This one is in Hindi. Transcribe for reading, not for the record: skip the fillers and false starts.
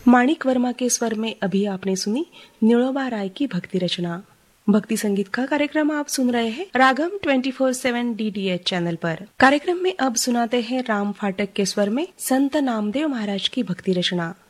माणिक वर्मा के स्वर में अभी आपने सुनी नीलोबा राय की भक्ति रचना। भक्ति संगीत का कार्यक्रम आप सुन रहे हैं रागम 24/7 DTH चैनल पर। कार्यक्रम में अब सुनाते हैं राम फाटक के स्वर में संत नामदेव महाराज की भक्ति रचना।